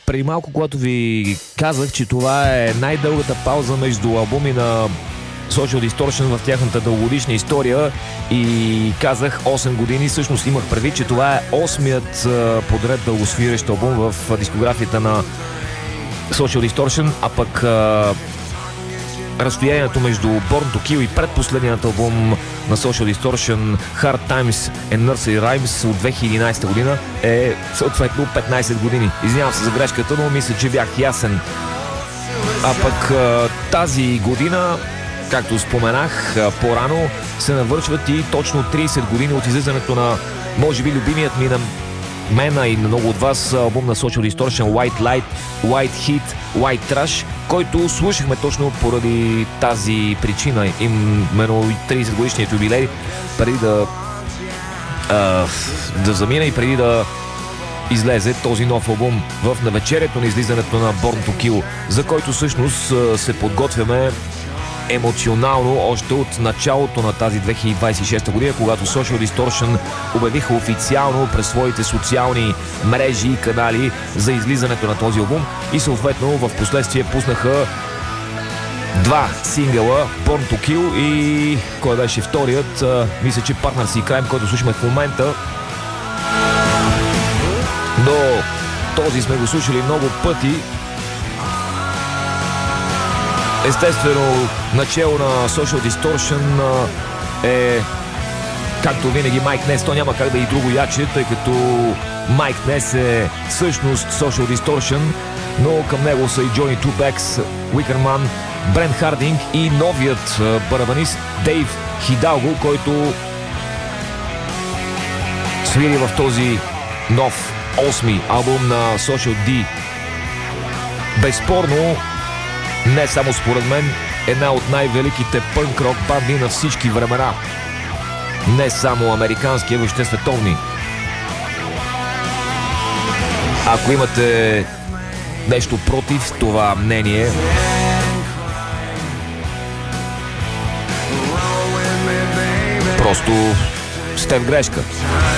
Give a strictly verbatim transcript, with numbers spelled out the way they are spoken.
преди малко, когато ви казах, че това е най-дългата пауза между албуми на Social Distortion в тяхната дългогодишна история и казах осем години, всъщност имах предвид, че това е осмият подред дългосвирещ албум в дискографията на Social Distortion, а пък а, разстоянието между Born to Kill и предпоследният албум на Social Distortion Hard Times and Nursery Rhymes от две хиляди и единадесета година е съответно петнадесет години. Извинявам се за грешката, но мисля, че бях ясен. А пък а, тази година, както споменах по-рано, се навършват и точно тридесет години от излизането на, може би, любимият ми на мена и на много от вас албум на Social Distortion White Light, White Heat, White Trash, който слушахме точно поради тази причина, именно тридесет годишният юбилей, преди да а, да замина и преди да излезе този нов албум в навечерието на излизането на Born to Kill, за който всъщност се подготвяме емоционално още от началото на тази две хиляди двадесет и шеста година, когато Social Distortion обявиха официално през своите социални мрежи и канали за излизането на този албум и съответно в последствие пуснаха два сингъла, Born to Kill и кой беше вторият, мисля, че Partners in Crime, който слушаме в момента, но този сме го слушали много пъти. Естествено, начало на Social Distortion е, както винаги, Майк Нес. То няма как да и друго яче, тъй като Майк Нес е всъщност Social Distortion, но към него са и Джони Тубекс, Уикърман, Брент Хардинг и новият барабанист Дейв Хидалго, който свири в този нов осми албум на Social D. Безспорно, не само според мен, една от най-великите пънк-рок банди на всички времена. Не само американски, а въобще световни. Ако имате нещо против това мнение, просто сте в грешка.